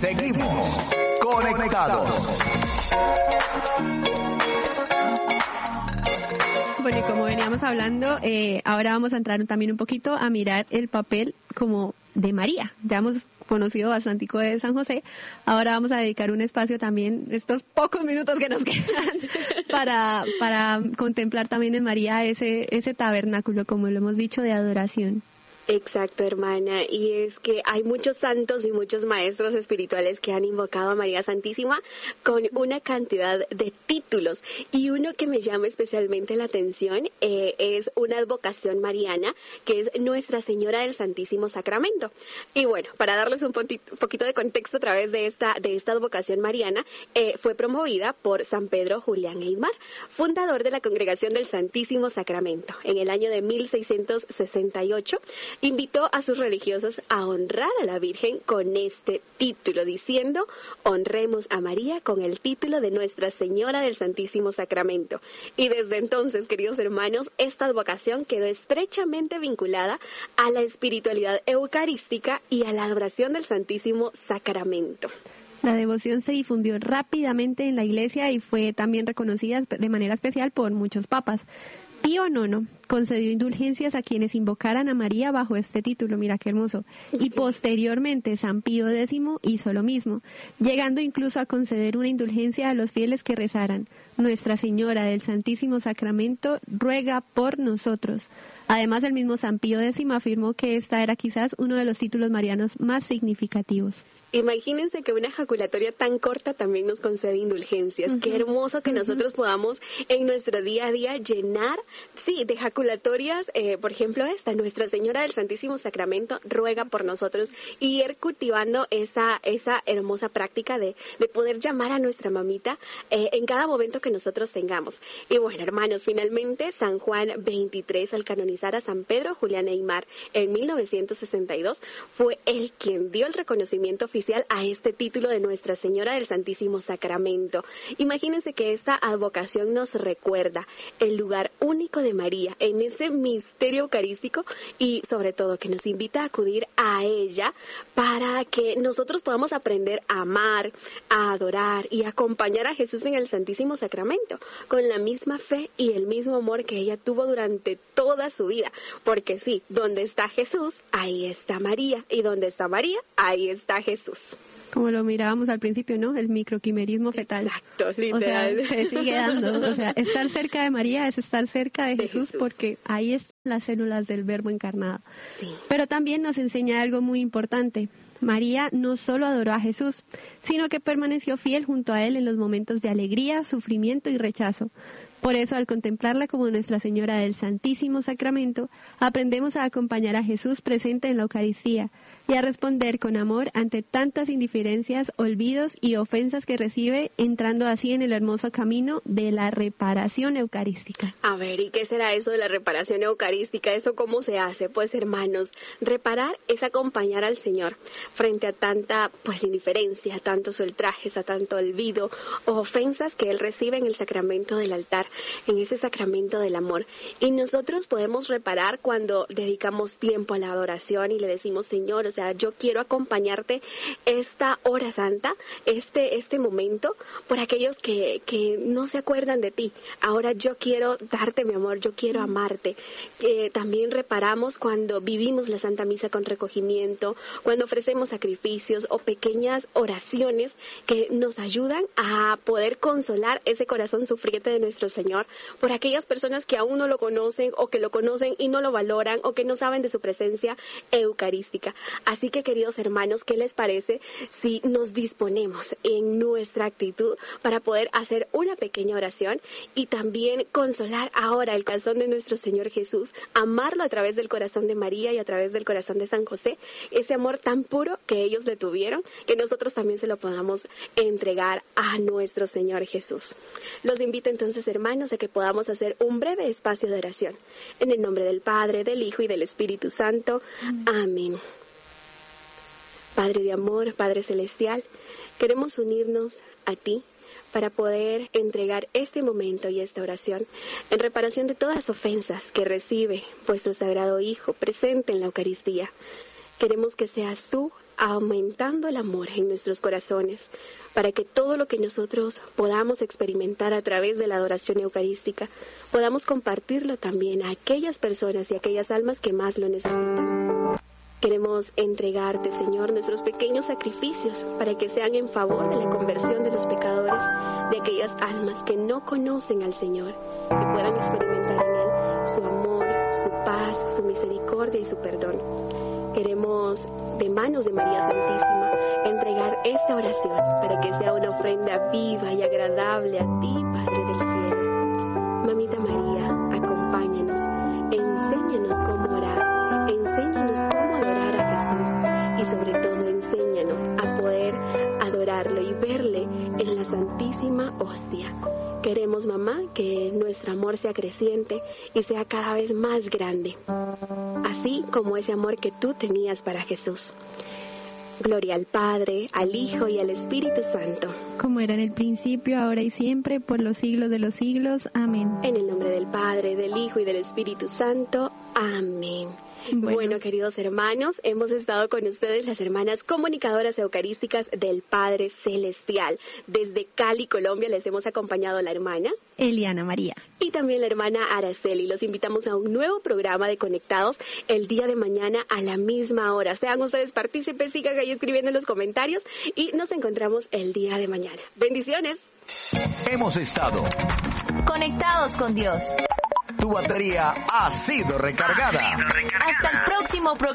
Seguimos conectados. Bueno, y como veníamos hablando, ahora vamos a entrar también un poquito a mirar el papel como de María. Ya hemos conocido bastante de San José. Ahora vamos a dedicar un espacio también, estos pocos minutos que nos quedan, para contemplar también en María ese tabernáculo, como lo hemos dicho, de adoración. Exacto, hermana, y es que hay muchos santos y muchos maestros espirituales que han invocado a María Santísima con una cantidad de títulos, y uno que me llama especialmente la atención es una advocación mariana, que es Nuestra Señora del Santísimo Sacramento. Y bueno, para darles un poquito de contexto a través de esta advocación mariana, fue promovida por San Pedro Julián Aymar, fundador de la Congregación del Santísimo Sacramento, en el año de 1668. Invitó a sus religiosos a honrar a la Virgen con este título, diciendo: honremos a María con el título de Nuestra Señora del Santísimo Sacramento. Y desde entonces, queridos hermanos, esta advocación quedó estrechamente vinculada a la espiritualidad eucarística y a la adoración del Santísimo Sacramento. La devoción se difundió rápidamente en la Iglesia y fue también reconocida de manera especial por muchos papas. Pío IX concedió indulgencias a quienes invocaran a María bajo este título, mira qué hermoso, y posteriormente San Pío X hizo lo mismo, llegando incluso a conceder una indulgencia a los fieles que rezaran: Nuestra Señora del Santísimo Sacramento ruega por nosotros. Además, el mismo San Pío X afirmó que esta era quizás uno de los títulos marianos más significativos. Imagínense que una ejaculatoria tan corta también nos concede indulgencias. Qué hermoso que nosotros podamos en nuestro día a día llenar, de ejaculatorias, por ejemplo esta, Nuestra Señora del Santísimo Sacramento ruega por nosotros, y ir cultivando esa hermosa práctica de poder llamar a nuestra mamita en cada momento que nosotros tengamos. Y bueno, hermanos, finalmente San Juan XXIII, al canonizar a San Pedro Julián Aymar en 1962, fue el quien dio el reconocimiento oficial a este título de Nuestra Señora del Santísimo Sacramento. Imagínense que esta advocación nos recuerda el lugar único de María en ese misterio eucarístico, y sobre todo que nos invita a acudir a ella para que nosotros podamos aprender a amar, a adorar y acompañar a Jesús en el Santísimo Sacramento con la misma fe y el mismo amor que ella tuvo durante toda su vida. Porque sí, donde está Jesús, ahí está María, y donde está María, ahí está Jesús. Como lo mirábamos al principio, ¿no? El microquimerismo fetal. Exacto, literal. O sea, se sigue dando. O sea, estar cerca de María es estar cerca de Jesús, porque ahí están las células del Verbo encarnado. Sí. Pero también nos enseña algo muy importante. María no solo adoró a Jesús, sino que permaneció fiel junto a él en los momentos de alegría, sufrimiento y rechazo. Por eso, al contemplarla como Nuestra Señora del Santísimo Sacramento, aprendemos a acompañar a Jesús presente en la Eucaristía y a responder con amor ante tantas indiferencias, olvidos y ofensas que recibe, entrando así en el hermoso camino de la reparación eucarística. A ver, ¿y qué será eso de la reparación eucarística? ¿Eso cómo se hace? Pues, hermanos, reparar es acompañar al Señor frente a tanta, indiferencia, a tantos ultrajes, a tanto olvido o ofensas que Él recibe en el sacramento del altar, en ese sacramento del amor. Y nosotros podemos reparar cuando dedicamos tiempo a la adoración y le decimos: Señor, yo quiero acompañarte esta hora santa, este momento, por aquellos que no se acuerdan de ti. Ahora yo quiero darte mi amor, yo quiero amarte. También reparamos cuando vivimos la Santa Misa con recogimiento, cuando ofrecemos sacrificios o pequeñas oraciones que nos ayudan a poder consolar ese corazón sufriente de nuestro Señor por aquellas personas que aún no lo conocen, o que lo conocen y no lo valoran, o que no saben de su presencia eucarística. Así que, queridos hermanos, ¿qué les parece si nos disponemos en nuestra actitud para poder hacer una pequeña oración y también consolar ahora el corazón de nuestro Señor Jesús, amarlo a través del corazón de María y a través del corazón de San José, ese amor tan puro que ellos le tuvieron, que nosotros también se lo podamos entregar a nuestro Señor Jesús? Los invito entonces, hermanos, a que podamos hacer un breve espacio de oración. En el nombre del Padre, del Hijo y del Espíritu Santo. Amén. Padre de amor, Padre celestial, queremos unirnos a ti para poder entregar este momento y esta oración en reparación de todas las ofensas que recibe vuestro Sagrado Hijo presente en la Eucaristía. Queremos que seas tú aumentando el amor en nuestros corazones, para que todo lo que nosotros podamos experimentar a través de la adoración eucarística, podamos compartirlo también a aquellas personas y a aquellas almas que más lo necesitan. Queremos entregarte, Señor, nuestros pequeños sacrificios para que sean en favor de la conversión de los pecadores, de aquellas almas que no conocen al Señor, que puedan experimentar en Él su amor, su paz, su misericordia y su perdón. Queremos, de manos de María Santísima, entregar esta oración para que sea una ofrenda viva y agradable a ti, Padre del cielo. Mamita María, acompáñanos, enséñanos cómo orar, enséñanos cómo adorar a Jesús y sobre todo enséñanos a poder adorarlo y verle en la Santísima Hostia. Queremos, mamá, que nuestro amor sea creciente y sea cada vez más grande, así como ese amor que tú tenías para Jesús. Gloria al Padre, al Hijo y al Espíritu Santo. Como era en el principio, ahora y siempre, por los siglos de los siglos. Amén. En el nombre del Padre, del Hijo y del Espíritu Santo. Amén. Bueno, queridos hermanos, hemos estado con ustedes las hermanas comunicadoras eucarísticas del Padre Celestial. Desde Cali, Colombia, les hemos acompañado la hermana Eliana María y también la hermana Araceli. Los invitamos a un nuevo programa de Conectados el día de mañana a la misma hora. Sean ustedes partícipes, sigan ahí escribiendo en los comentarios y nos encontramos el día de mañana. Bendiciones. Hemos estado Conectados con Dios. Tu batería ha sido recargada. Hasta el próximo programa.